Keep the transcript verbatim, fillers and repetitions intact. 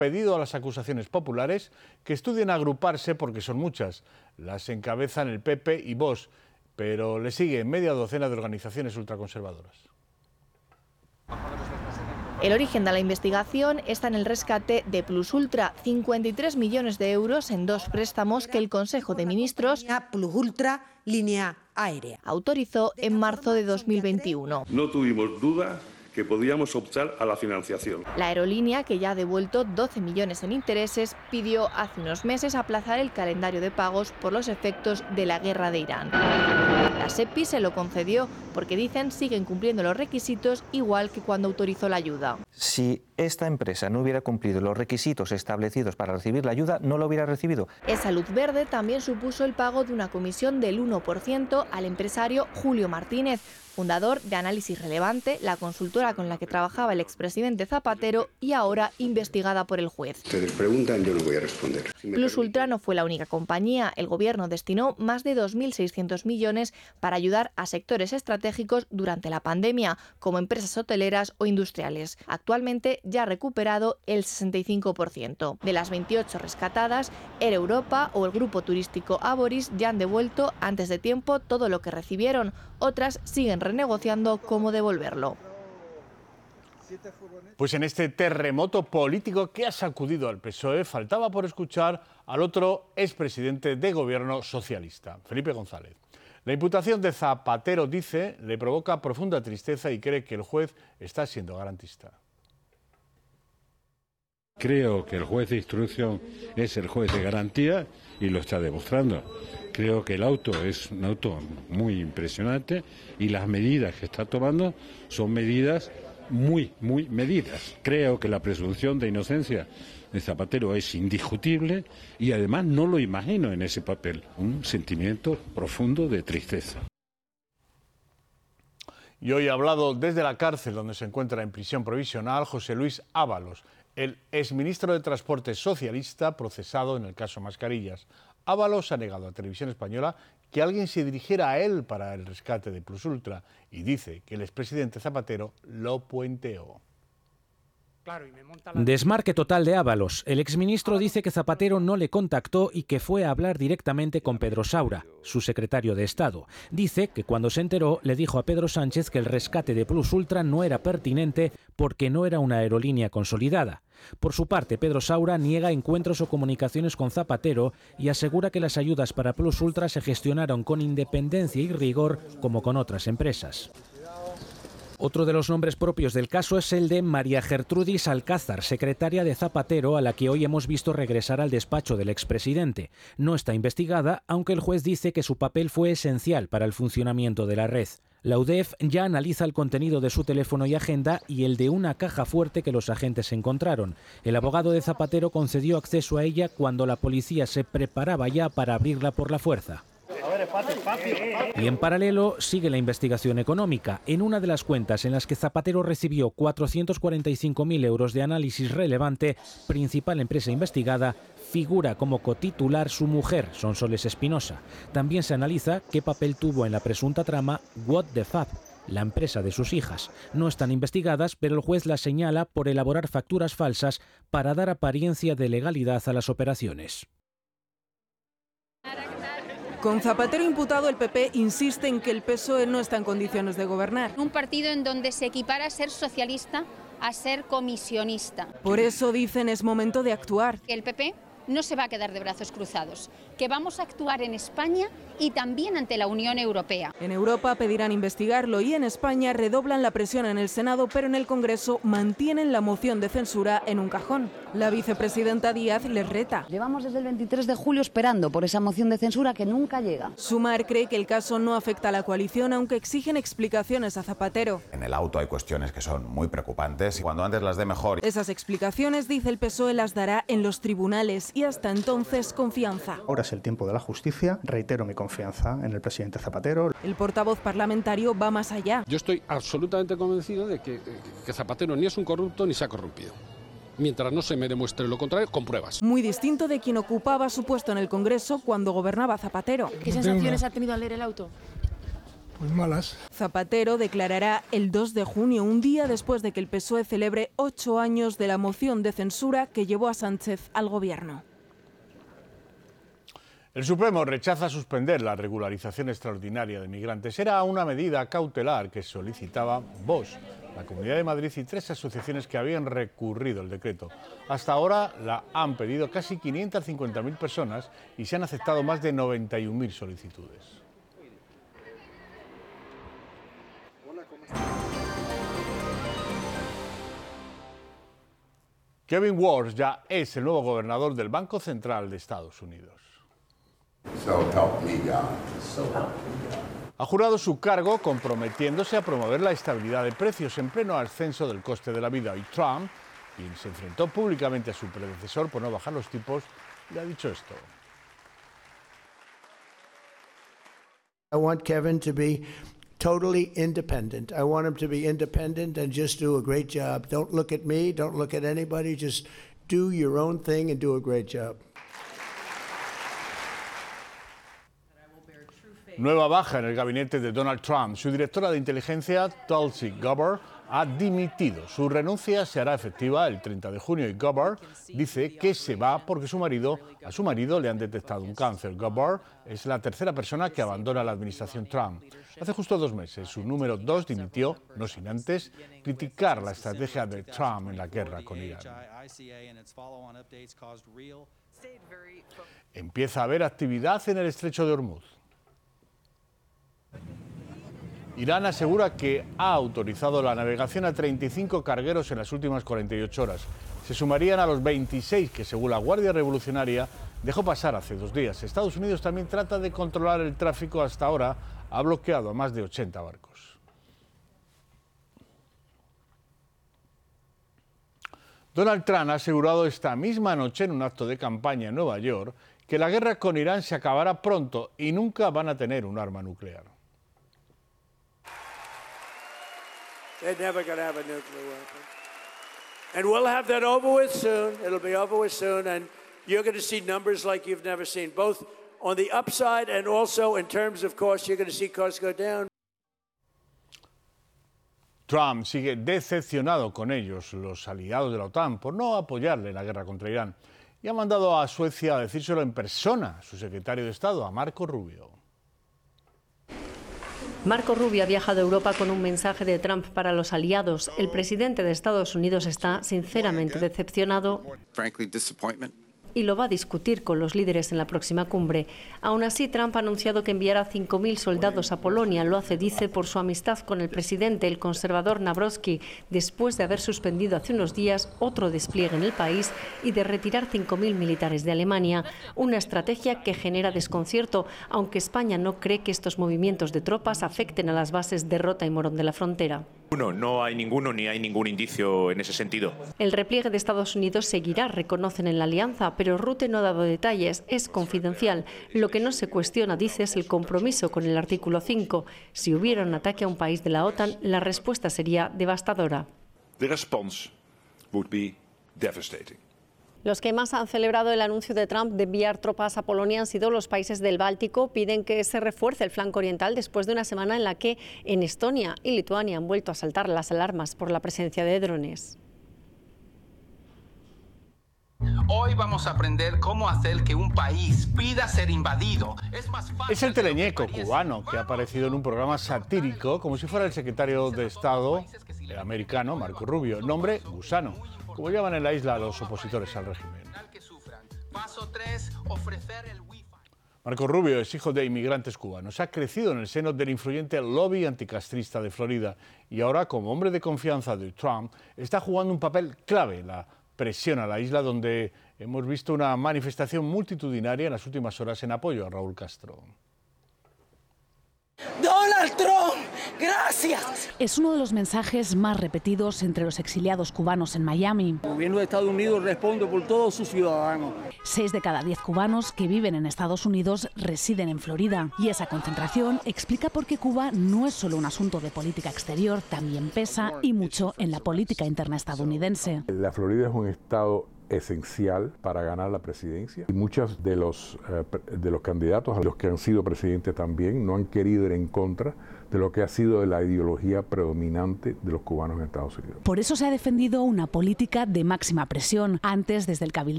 pedido a las acusaciones populares que estudien agruparse porque son muchas. Las encabezan el P P y Vox, pero le sigue media docena de organizaciones ultraconservadoras. El origen de la investigación está en el rescate de Plus Ultra, cincuenta y tres millones de euros en dos préstamos que el Consejo de Ministros Plus Ultra Línea Aérea autorizó en marzo de dos mil veintiuno. No tuvimos duda que podíamos optar a la financiación. La aerolínea, que ya ha devuelto doce millones en intereses, pidió hace unos meses aplazar el calendario de pagos por los efectos de la guerra de Irán. La SEPI se lo concedió porque dicen siguen cumpliendo los requisitos igual que cuando autorizó la ayuda. Si esta empresa no hubiera cumplido los requisitos establecidos para recibir la ayuda, no lo hubiera recibido. Esa luz verde también supuso el pago de una comisión del uno por ciento al empresario Julio Martínez, fundador de Análisis Relevante, la consultora con la que trabajaba el expresidente Zapatero y ahora investigada por el juez. Ustedes preguntan, yo no voy a responder. Si Plus Ultra no fue la única compañía. El gobierno destinó más de dos mil seiscientos millones para ayudar a sectores estratégicos durante la pandemia, como empresas hoteleras o industriales. Actualmente ya ha recuperado el sesenta y cinco por ciento. De las veintiocho rescatadas, Air Europa o el grupo turístico Aboris ya han devuelto antes de tiempo todo lo que recibieron. Otras siguen renegociando cómo devolverlo. Pues en este terremoto político que ha sacudido al P S O E, faltaba por escuchar al otro expresidente de gobierno socialista, Felipe González. La imputación de Zapatero, dice, le provoca profunda tristeza y cree que el juez está siendo garantista. Creo que el juez de instrucción es el juez de garantía y lo está demostrando. Creo que el auto es un auto muy impresionante y las medidas que está tomando son medidas muy, muy medidas. Creo que la presunción de inocencia de Zapatero es indiscutible y además no lo imagino en ese papel. Un sentimiento profundo de tristeza. Y hoy ha hablado desde la cárcel donde se encuentra en prisión provisional José Luis Ábalos, el exministro de Transporte socialista procesado en el caso Mascarillas. Ábalos ha negado a Televisión Española que alguien se dirigiera a él para el rescate de Plus Ultra y dice que el expresidente Zapatero lo puenteó. Desmarque total de Ábalos. El exministro dice que Zapatero no le contactó y que fue a hablar directamente con Pedro Saura, su secretario de Estado. Dice que cuando se enteró le dijo a Pedro Sánchez que el rescate de Plus Ultra no era pertinente porque no era una aerolínea consolidada. Por su parte, Pedro Saura niega encuentros o comunicaciones con Zapatero y asegura que las ayudas para Plus Ultra se gestionaron con independencia y rigor como con otras empresas. Otro de los nombres propios del caso es el de María Gertrudis Alcázar, secretaria de Zapatero, a la que hoy hemos visto regresar al despacho del expresidente. No está investigada, aunque el juez dice que su papel fue esencial para el funcionamiento de la red. La U D E F ya analiza el contenido de su teléfono y agenda y el de una caja fuerte que los agentes encontraron. El abogado de Zapatero concedió acceso a ella cuando la policía se preparaba ya para abrirla por la fuerza. Y en paralelo sigue la investigación económica. En una de las cuentas en las que Zapatero recibió cuatrocientos cuarenta y cinco mil euros de Análisis Relevante, principal empresa investigada, figura como cotitular su mujer, Sonsoles Espinosa. También se analiza qué papel tuvo en la presunta trama What the Fab, la empresa de sus hijas. No están investigadas, pero el juez las señala por elaborar facturas falsas para dar apariencia de legalidad a las operaciones. Con Zapatero imputado, el P P insiste en que el P S O E no está en condiciones de gobernar. Un partido en donde se equipara a ser socialista a ser comisionista. Por eso dicen es momento de actuar. El P P no se va a quedar de brazos cruzados, que vamos a actuar en España y también ante la Unión Europea. En Europa pedirán investigarlo y en España redoblan la presión en el Senado, pero en el Congreso mantienen la moción de censura en un cajón. La vicepresidenta Díaz les reta. Llevamos desde el veintitrés de julio esperando por esa moción de censura que nunca llega. Sumar cree que el caso no afecta a la coalición, aunque exigen explicaciones a Zapatero. En el auto hay cuestiones que son muy preocupantes y cuando antes las dé mejor. Esas explicaciones, dice el P S O E, las dará en los tribunales y hasta entonces confianza. Ahora es el tiempo de la justicia. Reitero mi confianza en el presidente Zapatero. El portavoz parlamentario va más allá. Yo estoy absolutamente convencido de que, que Zapatero ni es un corrupto ni se ha corrompido. Mientras no se me demuestre lo contrario, con pruebas. Muy distinto de quien ocupaba su puesto en el Congreso cuando gobernaba Zapatero. ¿Qué sensaciones ha tenido al leer el auto? Pues malas. Zapatero declarará el dos de junio, un día después de que el P S O E celebre ocho años de la moción de censura que llevó a Sánchez al gobierno. El Supremo rechaza suspender la regularización extraordinaria de migrantes. Era una medida cautelar que solicitaba Vox, la Comunidad de Madrid y tres asociaciones que habían recurrido el decreto. Hasta ahora la han pedido casi quinientas cincuenta mil personas y se han aceptado más de noventa y un mil solicitudes. Kevin Warsh ya es el nuevo gobernador del Banco Central de Estados Unidos. So help me God. So help me God. Ha jurado su cargo comprometiéndose a promover la estabilidad de precios en pleno ascenso del coste de la vida. Y Trump, quien se enfrentó públicamente a su predecesor por no bajar los tipos, le ha dicho esto. I want Kevin to be totally independent. I want him to be independent and just do a great job. Don't look at me, don't look at anybody, just do your own thing and do a great job. Nueva baja en el gabinete de Donald Trump. Su directora de inteligencia, Tulsi Gabbard, ha dimitido. Su renuncia se hará efectiva el treinta de junio y Gabbard dice que se va porque su marido, a su marido le han detectado un cáncer. Gabbard es la tercera persona que abandona la administración Trump. Hace justo dos meses, su número dos dimitió, no sin antes criticar la estrategia de Trump en la guerra con Irán. Empieza a haber actividad en el estrecho de Hormuz. Irán asegura que ha autorizado la navegación a treinta y cinco cargueros en las últimas cuarenta y ocho horas. Se sumarían a los veintiséis que, según la Guardia Revolucionaria, dejó pasar hace dos días. Estados Unidos también trata de controlar el tráfico. Hasta ahora ha bloqueado a más de ochenta barcos. Donald Trump ha asegurado esta misma noche en un acto de campaña en Nueva York que la guerra con Irán se acabará pronto y nunca van a tener un arma nuclear. They're never going to have a nuclear weapon. And we'll have that over with soon. It'll be over with soon. And you're going to see numbers like you've never seen, both on the upside and also in terms of costs. You're going to see costs go down. Trump sigue decepcionado con ellos, los aliados de la OTAN, por no apoyarle la guerra contra Irán. Y ha mandado a Suecia a decírselo en persona a su secretario de Estado, a Marco Rubio. Marco Rubio ha viajado a Europa con un mensaje de Trump para los aliados. El presidente de Estados Unidos está sinceramente decepcionado y lo va a discutir con los líderes en la próxima cumbre. Aún así, Trump ha anunciado que enviará cinco mil soldados a Polonia. Lo hace, dice, por su amistad con el presidente, el conservador Nawrocki, después de haber suspendido hace unos días otro despliegue en el país y de retirar cinco mil militares de Alemania. Una estrategia que genera desconcierto, aunque España no cree que estos movimientos de tropas afecten a las bases de Rota y Morón de la Frontera. No, no hay ninguno ni hay ningún indicio en ese sentido. El repliegue de Estados Unidos seguirá, reconocen en la alianza, pero Rutte no ha dado detalles, es confidencial. Lo que no se cuestiona, dice, es el compromiso con el artículo cinco. Si hubiera un ataque a un país de la OTAN, la respuesta sería devastadora. The response would be devastating. Los que más han celebrado el anuncio de Trump de enviar tropas a Polonia han sido los países del Báltico. Piden que se refuerce el flanco oriental después de una semana en la que en Estonia y Lituania han vuelto a saltar las alarmas por la presencia de drones. Hoy vamos a aprender cómo hacer que un país pida ser invadido. Es más fácil. Es el teleñeco cubano que ha aparecido en un programa satírico como si fuera el secretario de Estado americano, Marco Rubio. Nombre Gusano, como llaman en la isla a los opositores al régimen. Marco Rubio es hijo de inmigrantes cubanos. Ha crecido en el seno del influyente lobby anticastrista de Florida y ahora, como hombre de confianza de Trump, está jugando un papel clave en la presión a la isla, donde hemos visto una manifestación multitudinaria en las últimas horas en apoyo a Raúl Castro. Donald Trump, gracias. Es uno de los mensajes más repetidos entre los exiliados cubanos en Miami. El gobierno de Estados Unidos responde por todos sus ciudadanos. Seis de cada diez cubanos que viven en Estados Unidos residen en Florida. Y esa concentración explica por qué Cuba no es solo un asunto de política exterior, también pesa y mucho en la política interna estadounidense. La Florida es un estado esencial para ganar la presidencia. Y muchos de los, eh, de los candidatos a los que han sido presidentes también no han querido ir en contra de lo que ha sido la ideología predominante de los cubanos en Estados Unidos. Por eso se ha defendido una política de máxima presión. Antes, desde el Cabildo